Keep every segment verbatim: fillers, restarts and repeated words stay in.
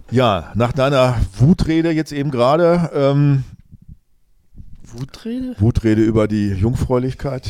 Ja, nach deiner Wutrede jetzt eben gerade, ähm, Wutrede? Wutrede über die Jungfräulichkeit,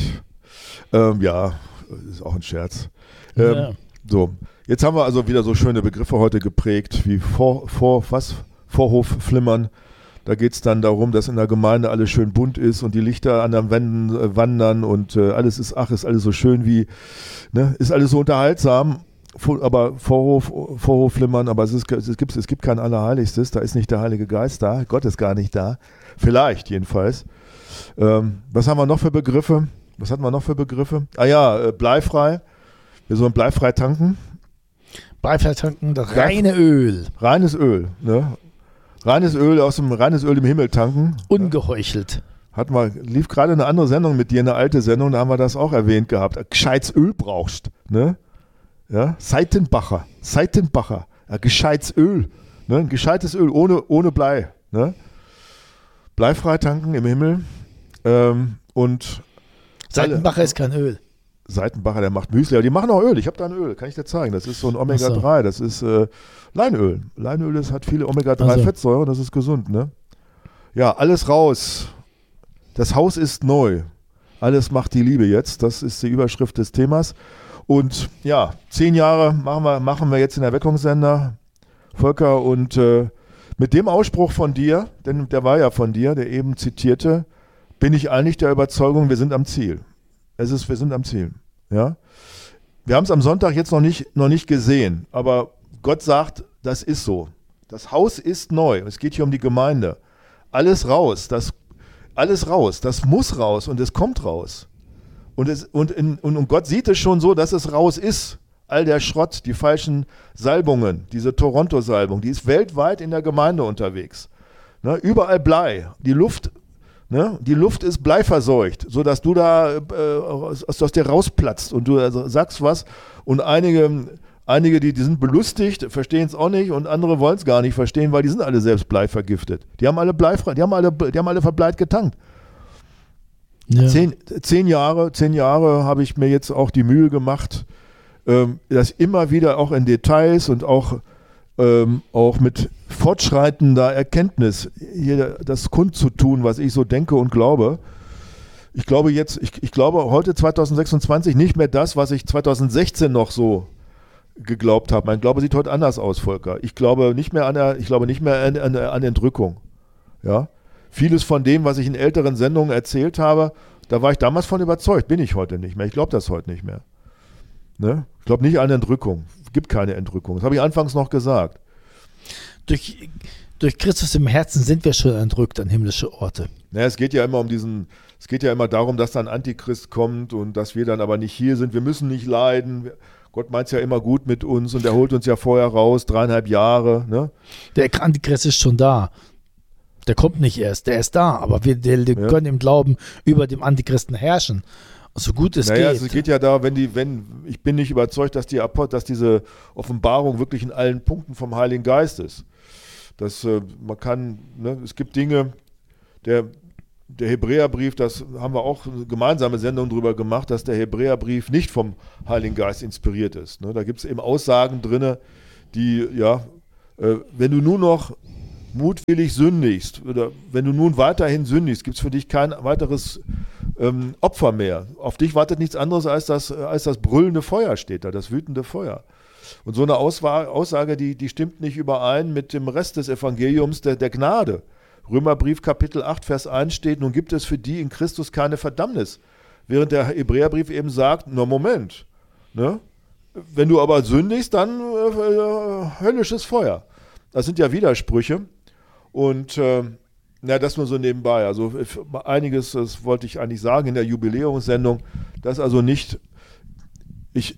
ähm, ja, ist auch ein Scherz. Ähm, Ja. So, jetzt haben wir also wieder so schöne Begriffe heute geprägt, wie Vor, Vor, was? Vorhofflimmern. Da geht es dann darum, dass in der Gemeinde alles schön bunt ist und die Lichter an den Wänden äh, wandern und äh, alles ist, ach, ist alles so schön wie, ne, ist alles so unterhaltsam. Aber Vorhof, Vorhofflimmern, aber es, ist, es, gibt, es gibt kein Allerheiligstes, da ist nicht der Heilige Geist da, Gott ist gar nicht da. Vielleicht jedenfalls. Ähm, was haben wir noch für Begriffe? Was hatten wir noch für Begriffe? Ah ja, äh, bleifrei. Wir sollen bleifrei tanken. Bleifrei tanken, das reine Öl. Reines Öl, ne? Reines Öl aus dem reines Öl im Himmel tanken. Ungeheuchelt. Hatten wir, lief gerade eine andere Sendung mit dir, eine alte Sendung, da haben wir das auch erwähnt gehabt. Gescheites Öl brauchst, ne? Ja, Seitenbacher, Seitenbacher, ja, gescheites Öl, ne? Ein gescheites Öl ohne, ohne Blei, ne? Bleifrei tanken im Himmel. Ähm, und Seitenbacher alle, ist kein Öl. Seitenbacher, der macht Müsli, aber die machen auch Öl. Ich habe da ein Öl, kann ich dir zeigen. Das ist so ein Omega drei, so. Das ist äh, Leinöl. Leinöl ist, hat viele Omega drei also. Fettsäuren, das ist gesund, ne? Ja, alles raus. Das Haus ist neu. Alles macht die Liebe jetzt. Das ist die Überschrift des Themas. Und ja, zehn Jahre machen wir, machen wir jetzt in der Weckungssender, Volker, und äh, mit dem Ausspruch von dir, denn der war ja von dir, der eben zitierte, bin ich eigentlich der Überzeugung, wir sind am Ziel. Es ist, wir sind am Ziel. Ja? Wir haben es am Sonntag jetzt noch nicht, noch nicht gesehen, aber Gott sagt, das ist so. Das Haus ist neu. Es geht hier um die Gemeinde. Alles raus, das, alles raus, das muss raus und es kommt raus. Und, es, und, in, und, und Gott sieht es schon so, dass es raus ist. All der Schrott, die falschen Salbungen, diese Toronto-Salbung, die ist weltweit in der Gemeinde unterwegs. Ne, überall Blei. Die Luft, ne, die Luft ist bleiverseucht, sodass du da äh, aus, aus dir rausplatzt und du also sagst was. Und einige, einige die, die sind belustigt, verstehen es auch nicht und andere wollen es gar nicht verstehen, weil die sind alle selbst bleivergiftet. Die haben alle bleifrei, die haben alle, die haben alle verbleit getankt. Ja. Zehn, zehn Jahre, zehn Jahre habe ich mir jetzt auch die Mühe gemacht, ähm, das immer wieder auch in Details und auch, ähm, auch mit fortschreitender Erkenntnis hier das kundzutun, was ich so denke und glaube. Ich glaube jetzt, ich, ich glaube heute zwanzig sechsundzwanzig nicht mehr das, was ich zwanzig sechzehn noch so geglaubt habe. Mein Glaube sieht heute anders aus, Volker. Ich glaube nicht mehr an, der, ich glaube nicht mehr an, an, an Entrückung. Ja. Vieles von dem, was ich in älteren Sendungen erzählt habe, da war ich damals von überzeugt, bin ich heute nicht mehr. Ich glaube das heute nicht mehr. Ne? Ich glaube nicht an Entrückung. Es gibt keine Entrückung. Das habe ich anfangs noch gesagt. Durch, durch Christus im Herzen sind wir schon entrückt an himmlische Orte. Naja, es geht ja immer um diesen, es geht ja immer darum, dass dann Antichrist kommt und dass wir dann aber nicht hier sind. Wir müssen nicht leiden. Gott meint es ja immer gut mit uns und er holt uns ja vorher raus, dreieinhalb Jahre. Ne? Der Antichrist ist schon da. Der kommt nicht erst, der ist da, aber wir, wir ja. können im Glauben über dem Antichristen herrschen. So gut es naja, geht. Es geht ja da, wenn die, wenn, ich bin nicht überzeugt, dass, die, dass diese Offenbarung wirklich in allen Punkten vom Heiligen Geist ist. Das, äh, man kann, ne, es gibt Dinge, der, der Hebräerbrief, das haben wir auch eine gemeinsame Sendung drüber gemacht, dass der Hebräerbrief nicht vom Heiligen Geist inspiriert ist. Ne? Da gibt es eben Aussagen drin, die, ja, äh, wenn du nur noch mutwillig sündigst oder wenn du nun weiterhin sündigst, gibt es für dich kein weiteres ähm, Opfer mehr. Auf dich wartet nichts anderes als das, als das brüllende Feuer steht da, das wütende Feuer. Und so eine Auswa- Aussage, die, die stimmt nicht überein mit dem Rest des Evangeliums der, der Gnade. Römerbrief Kapitel acht, Vers eins steht, nun gibt es für die in Christus keine Verdammnis. Während der Hebräerbrief eben sagt, na Moment, ne? Wenn du aber sündigst, dann äh, höllisches Feuer. Das sind ja Widersprüche. Und äh, na, das nur so nebenbei. Also einiges, das wollte ich eigentlich sagen in der Jubiläumssendung, dass also nicht, ich,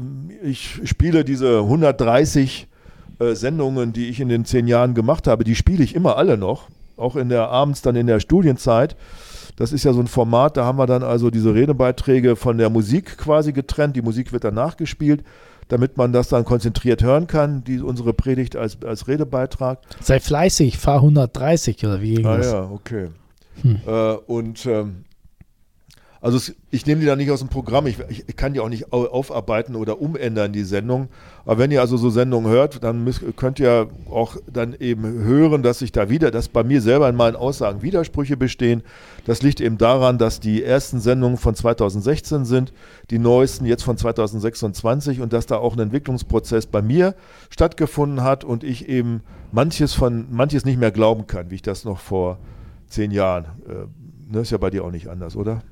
ich spiele diese hundertdreißig äh, Sendungen, die ich in den zehn Jahren gemacht habe, die spiele ich immer alle noch, auch in der abends dann in der Studienzeit. Das ist ja so ein Format, da haben wir dann also diese Redebeiträge von der Musik quasi getrennt, die Musik wird dann nachgespielt, damit man das dann konzentriert hören kann, die, unsere Predigt als, als Redebeitrag. Sei fleißig, fahr hundertdreißig oder wie irgendwas. Ah ja, okay. Hm. Äh, und ähm, Also es, ich nehme die da nicht aus dem Programm, ich, ich kann die auch nicht aufarbeiten oder umändern, die Sendung. Aber wenn ihr also so Sendungen hört, dann müsst, könnt ihr auch dann eben hören, dass sich da wieder, dass bei mir selber in meinen Aussagen Widersprüche bestehen. Das liegt eben daran, dass die ersten Sendungen von zweitausendsechzehn sind, die neuesten jetzt von zweitausendsechsundzwanzig und dass da auch ein Entwicklungsprozess bei mir stattgefunden hat und ich eben manches von manches nicht mehr glauben kann, wie ich das noch vor zehn Jahren. Äh, ne, ist ja bei dir auch nicht anders, oder?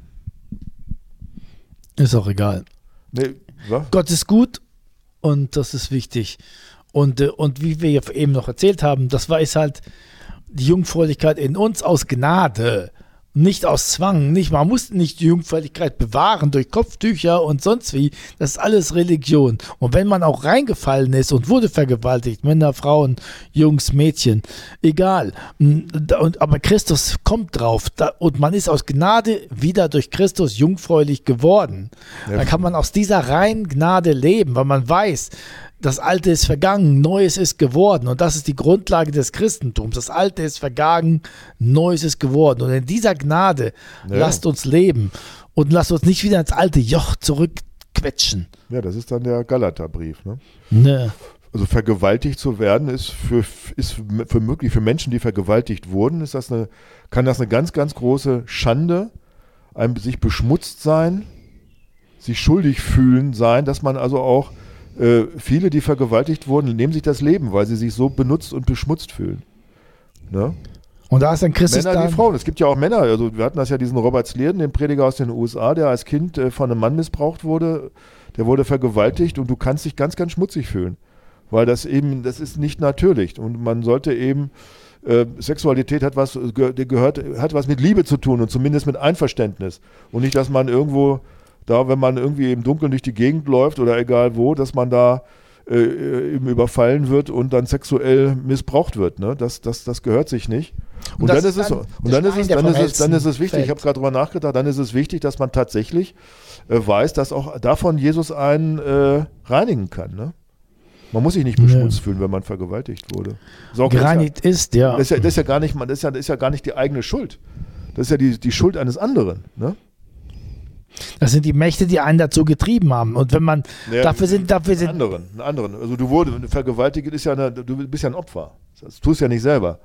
Ist auch egal. Nee, Gott ist gut und das ist wichtig. Und, und wie wir eben noch erzählt haben, das war ist halt die Jungfräulichkeit in uns aus Gnade, nicht aus Zwang. Nicht, man muss nicht die Jungfräulichkeit bewahren durch Kopftücher und sonst wie. Das ist alles Religion. Und wenn man auch reingefallen ist und wurde vergewaltigt, Männer, Frauen, Jungs, Mädchen, egal. Und, aber Christus kommt drauf da, und man ist aus Gnade wieder durch Christus jungfräulich geworden. Ja. Dann kann man aus dieser reinen Gnade leben, weil man weiß, das Alte ist vergangen, Neues ist geworden. Und das ist die Grundlage des Christentums. Das Alte ist vergangen, Neues ist geworden. Und in dieser Gnade ja. lasst uns leben und lasst uns nicht wieder ins alte Joch zurückquetschen. Ja, das ist dann der Galaterbrief. Ne? Ne. Also vergewaltigt zu werden ist für, ist für möglich, für Menschen, die vergewaltigt wurden, ist das eine, kann das eine ganz, ganz große Schande, einem sich beschmutzt sein, sich schuldig fühlen sein, dass man also auch viele, die vergewaltigt wurden, nehmen sich das Leben, weil sie sich so benutzt und beschmutzt fühlen. Ne? Und da ist dann Christus Männer dann wie Frauen. Es gibt ja auch Männer, also wir hatten das ja diesen Robert Slierden, den Prediger aus den U S A, der als Kind äh, von einem Mann missbraucht wurde, der wurde vergewaltigt und du kannst dich ganz, ganz schmutzig fühlen, weil das eben, das ist nicht natürlich und man sollte eben, äh, Sexualität hat was, ge- gehört, hat was mit Liebe zu tun und zumindest mit Einverständnis und nicht, dass man irgendwo da, wenn man irgendwie im Dunkeln durch die Gegend läuft oder egal wo, dass man da äh, eben überfallen wird und dann sexuell missbraucht wird. Ne? Das, das, das gehört sich nicht. Und, und dann ist es, und dann ist es, dann ist es, dann ist es wichtig, fällt. Ich habe gerade drüber nachgedacht, dann ist es wichtig, dass man tatsächlich äh, weiß, dass auch davon Jesus einen äh, reinigen kann. Ne? Man muss sich nicht beschmutzt ja. fühlen, wenn man vergewaltigt wurde. So, Gereinigt ist, ja. Das ist ja, das ist ja gar nicht, das ist ja, das ist ja gar nicht die eigene Schuld. Das ist ja die, die Schuld eines anderen. Ne? Das sind die Mächte, die einen dazu getrieben haben. Und wenn man ja, dafür sind, dafür sind einen anderen, einen anderen. Also du wurdest vergewaltigt, ist ja eine, du bist ja ein Opfer. Das tust du ja nicht selber.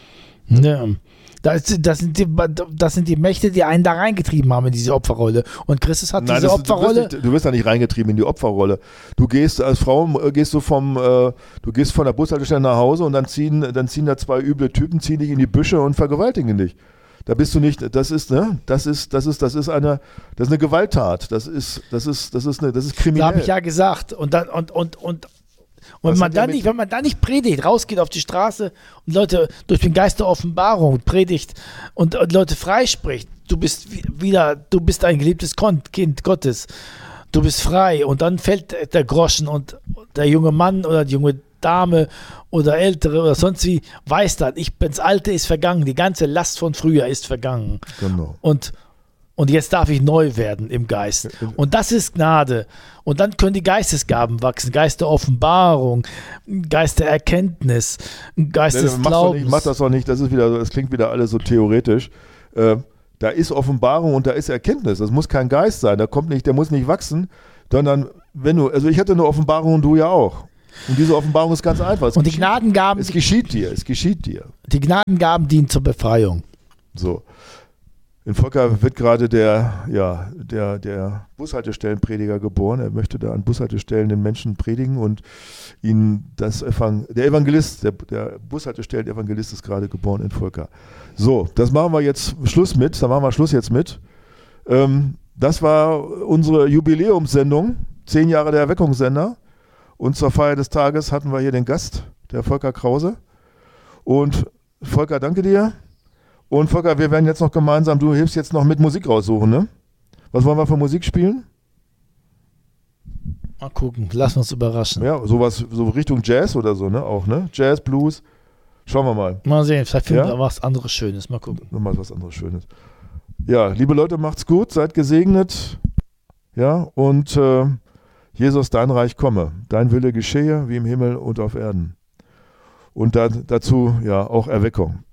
Ja. Das, das, sind die, das sind die Mächte, die einen da reingetrieben haben in diese Opferrolle. Und Christus hat Nein, diese das, Opferrolle. Du wirst, nicht, du wirst da nicht reingetrieben in die Opferrolle. Du gehst als Frau, gehst du vom, äh, du gehst von der Bushaltestelle nach Hause und dann ziehen, dann ziehen da zwei üble Typen, ziehen dich in die Büsche und vergewaltigen dich. Da bist du nicht, das ist, ne, das ist, das ist, das ist eine, das ist eine Gewalttat. Das ist, das ist, das ist eine, das ist kriminell. Da habe ich ja gesagt. Und dann, und, und, und, und wenn man dann nicht, wenn man dann nicht predigt, rausgeht auf die Straße und Leute durch den Geist der Offenbarung predigt und, und Leute freispricht, du bist wieder, du bist ein geliebtes Kind Gottes. Du bist frei. Und dann fällt der Groschen und der junge Mann oder die junge Dame oder Ältere oder sonst wie weiß dann, ich bin's Alte ist vergangen, die ganze Last von früher ist vergangen. Genau. Und, und jetzt darf ich neu werden im Geist. Und das ist Gnade. Und dann können die Geistesgaben wachsen, Geist der Offenbarung, Geist der Erkenntnis, Geist nee, des Glaubens. Ich mach das doch nicht, das ist wieder, das klingt wieder alles so theoretisch. Äh, da ist Offenbarung und da ist Erkenntnis. Das muss kein Geist sein, da kommt nicht, der muss nicht wachsen, sondern wenn du, also ich hatte eine Offenbarung und du ja auch. Und diese Offenbarung ist ganz einfach. Es und die Gnadengaben. Es geschieht dir, es geschieht dir. Die Gnadengaben dienen zur Befreiung. So. In Volker wird gerade der, ja, der, der Bushaltestellenprediger geboren. Er möchte da an Bushaltestellen den Menschen predigen und ihnen das Evangel- der Evangelist, der, der Bushaltestellen-Evangelist ist gerade geboren in Volker. So, das machen wir jetzt Schluss mit. Da machen wir Schluss jetzt mit. Ähm, das war unsere Jubiläumssendung, zehn Jahre der Erweckungssender. Und zur Feier des Tages hatten wir hier den Gast, der Volker Krause. Und Volker, danke dir. Und Volker, wir werden jetzt noch gemeinsam, du hilfst jetzt noch mit Musik raussuchen, ne? Was wollen wir für Musik spielen? Mal gucken, lass uns überraschen. Ja, sowas, so Richtung Jazz oder so, ne? Auch, ne? Jazz, Blues. Schauen wir mal. Mal sehen, vielleicht finden wir ja? was anderes Schönes. Mal gucken. Nochmal was anderes Schönes. Ja, liebe Leute, macht's gut, seid gesegnet. Ja, und äh, Jesus, dein Reich komme, dein Wille geschehe, wie im Himmel und auf Erden. Und da, dazu ja auch Erweckung.